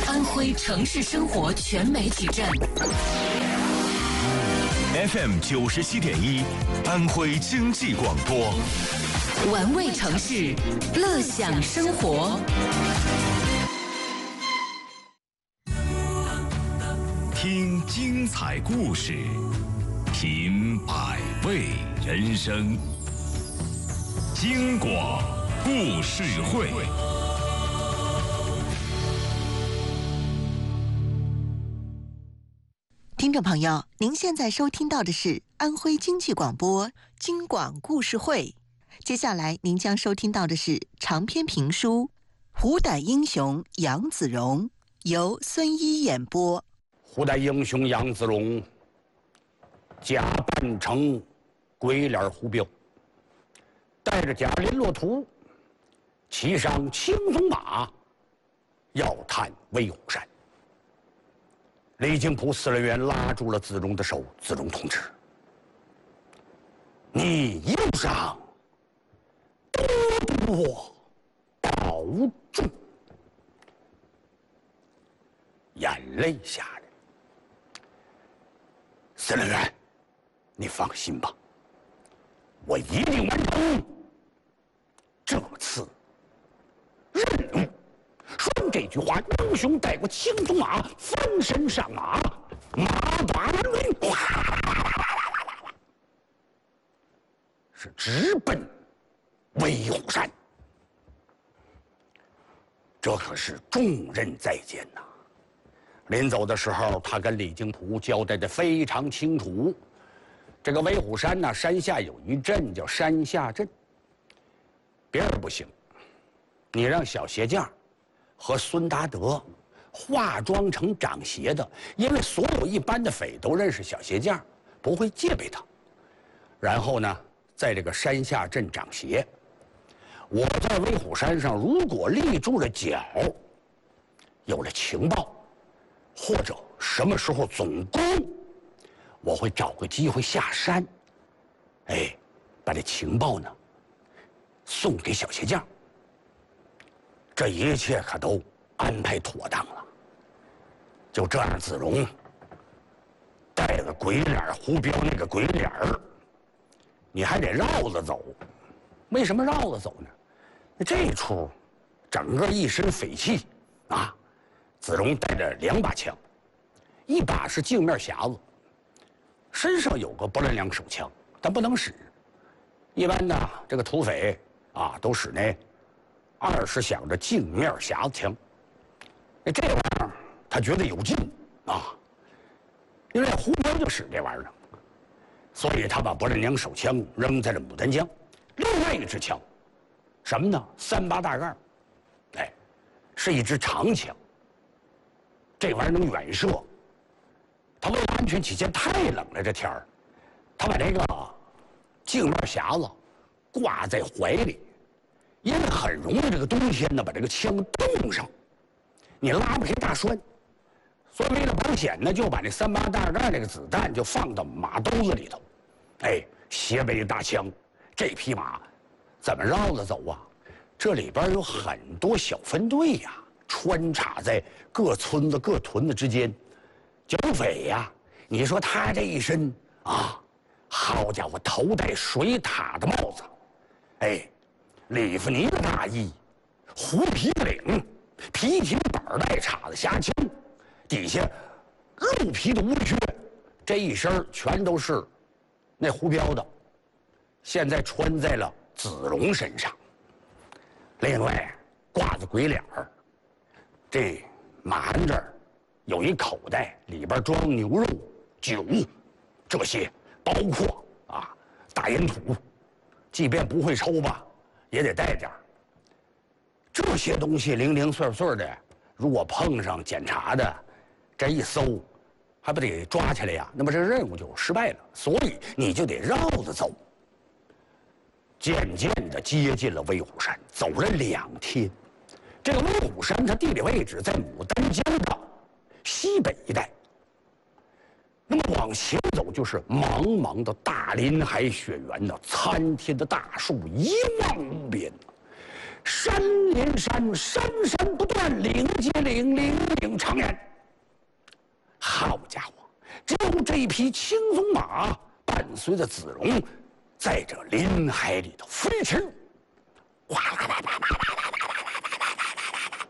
安徽城市生活全媒体站 FM 97.1，安徽经济广播， 玩味城市，乐享生活。 听精彩故事，品百味人生。京广故事会。 听众朋友，您现在收听到的是安徽经济广播京广故事会。接下来您将收听到的是长篇评书《虎胆英雄杨子荣》，由孙一演播。 虎胆英雄杨子荣假扮成鬼脸虎彪，带着贾林骆驼，骑上青鬃马，要探威虎山。李靖甫司令员拉住了子荣的手：“子荣同志，你一路上多多保重。”眼泪下来。司令员，你放心吧，我一定完成这次任务。说完这句话，英雄带过青鬃马，翻身上马，马把轮是直奔威虎山。这可是重任在肩呐！临走的时候，他跟李靖甫交代的非常清楚。这个威虎山呢，山下有一镇叫山下镇，别人不行，你让小鞋匠和孙达德化妆成长鞋的，因为所有一般的匪都认识小鞋匠，不会戒备他。然后呢，在这个山下镇长鞋。我在威虎山上如果立住了脚，有了情报，或者什么时候总攻，我会找个机会下山，把这情报呢送给小鞋匠。这一切可都安排妥当了。就这样，子荣带个鬼脸虎彪那个鬼脸儿，你还得绕着走。为什么绕着走呢？这一出整个一身匪气啊！子荣带着2把枪，一把是镜面匣子，身上有个不楞两手枪，但不能使。一般的这个土匪啊，都使那20响的镜面匣子枪。这玩意儿他觉得有劲啊，因为虎彪就使这玩意儿了，所以他把不楞两手枪扔在了牡丹江。另外一支枪，什么呢？38大盖，是一支长枪。这玩意儿能远射。他为了安全起见，太冷了这天儿，他把这个镜面匣子挂在怀里，因为很容易这个冬天呢把这个枪冻上，你拉不开大栓，所以为了保险呢，就把那38大盖那个子弹就放到马兜子里头，斜背大枪。这匹马怎么绕着走啊？这里边有很多小分队呀，穿插在各村子各屯子之间。剿匪呀，你说他这一身啊，好家伙，头戴水獭的帽子，里弗尼的大衣，狐皮的领，皮挺板带插的匣枪，底下鹿皮的乌靴，这一身全都是那虎彪的，现在穿在了子荣身上。另外挂着鬼脸儿，这马鞍这儿有一口袋，里边装牛肉、酒，这些包括大烟土，即便不会抽吧，也得带点儿。这些东西零零碎碎的，如果碰上检查的，这一搜，还不得抓起来呀？那么这个任务就失败了。所以你就得绕着走。渐渐地接近了威虎山，走了2天。这个威虎山它地理位置在牡丹江的西北一带。那么往前走就是茫茫的大林海雪原呐，参天的大树一望无边。 山连山，山山不断，岭接岭，岭岭长延。好家伙，只有这一匹青鬃马伴随着子龙，在这林海里头飞驰，哗啦啦啦啦啦啦啦啦，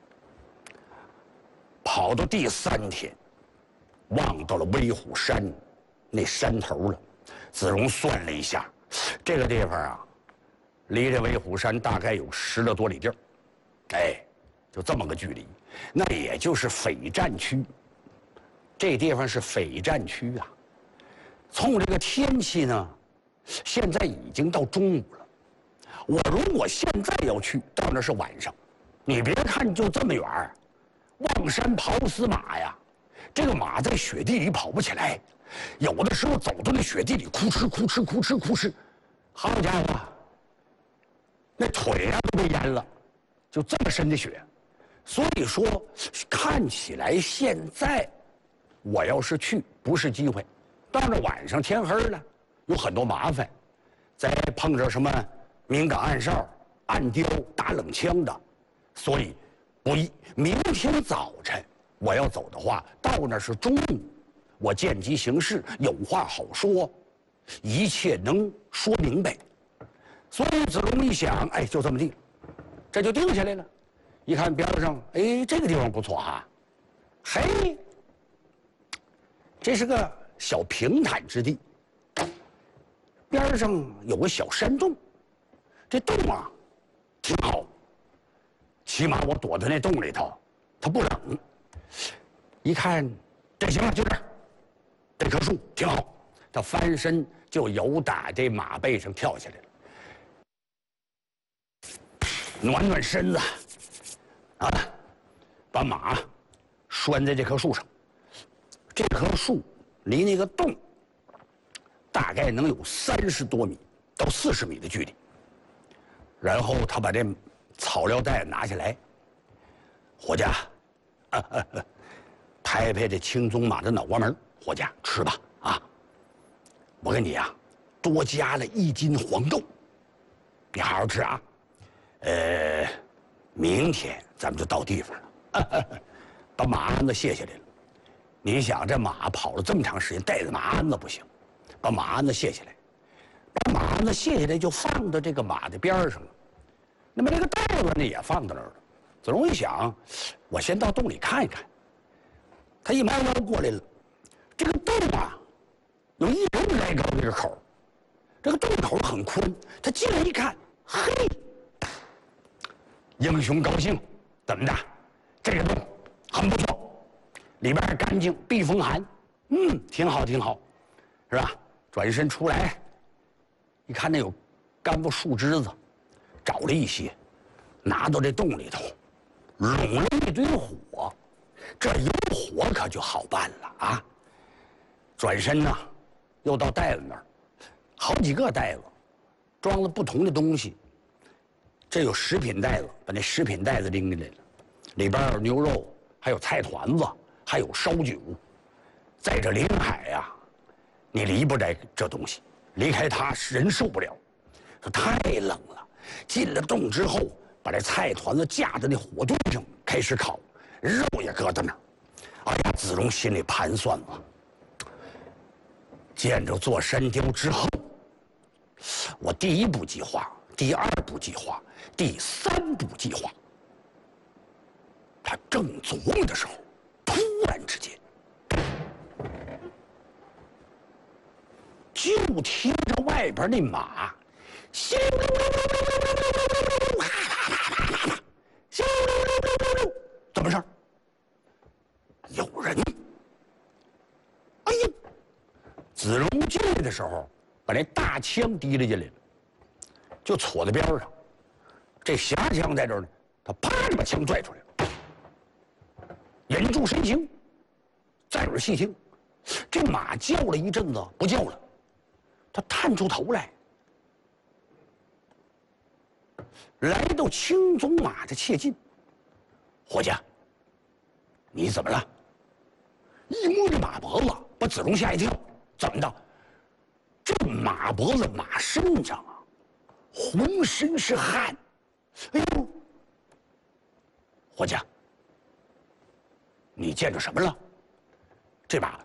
跑到第3天，望到了威虎山那山头了。子龙算了一下，这个地方啊，离这威虎山大概有10来多里地儿，哎，就这么个距离，那也就是匪战区。这地方是匪战区啊。从这个天气呢，现在已经到中午了。我如果现在要去，到那是晚上。你别看就这么远，望山跑死马呀，这个马在雪地里跑不起来，有的时候走到那雪地里，哭哧哭哧哭哧哭哧，好家伙，那腿啊都被淹了，就这么深的雪。所以说，看起来现在我要是去不是机会，到那晚上天黑了，有很多麻烦，再碰着什么敏感暗哨、暗刁、打冷枪的，所以不宜。明天早晨我要走的话，到那是中午，我见机行事，有话好说，一切能说明白。所以子龙一想，哎，就这么地，这就定下来了。一看边上，哎，这个地方不错哈，嘿，这是个小平坦之地，边上有个小山洞，这洞啊挺好，起码我躲在那洞里头，它不冷。一看，这行了，就这儿，这棵树挺好。他翻身就由打这马背上跳下来了，暖暖身子，啊，把马拴在这棵树上。这棵树离那个洞大概能有30多米到40米的距离。然后他把这草料袋拿下来，伙计，拍拍这青鬃马的脑瓜门，伙计，吃吧啊！我给你啊，多加了1斤黄豆，你好好吃啊。明天咱们就到地方了。把马鞍子卸下来了。你想这马跑了这么长时间，带着马鞍子不行，把马鞍子卸下来，把马鞍子卸下来就放到这个马的边上了。那么这个袋子呢也放到那儿了。子龙一想，我先到洞里看一看。他一猫腰过来了，这个洞啊，有1人来高的这口，这个洞口很宽。他进来一看，嘿，英雄高兴，怎么的？这个洞很不错，里边干净，避风寒，挺好，挺好，是吧？转身出来，一看那有干部树枝子，找了一些，拿到这洞里头，拢了一堆火。这有火可就好办了啊！转身呢，又到袋子那儿，好几个袋子，装了不同的东西。这有食品袋子，把那食品袋子拎进来了，里边有牛肉，还有菜团子，还有烧酒。在这临海呀，你离不开这东西，离开它人受不了。说太冷了，进了洞之后，把这菜团子架在那火堆上开始烤。肉也搁在那儿，哎呀，子龙心里盘算了。见着座山雕之后，我第1步计划，第2步计划，第3步计划。他正琢磨的时候，突然之间，就听着外边那马，咻溜溜溜溜溜溜溜溜溜，咻溜溜溜溜溜，怎么事？有人！哎呀！子龙进来的时候，把那大枪提了进来了，就戳在边上。这狭枪在这儿呢，他啪就把枪拽出来了。引住神情，再耳细听，这马叫了一阵子不叫了，他探出头来，来到青鬃马的切近。伙计，你怎么了？一摸这马脖子，把子龙吓一跳。怎么的？这马脖子、马身上啊，浑身是汗， 哎呦，伙计，你见着什么了？这把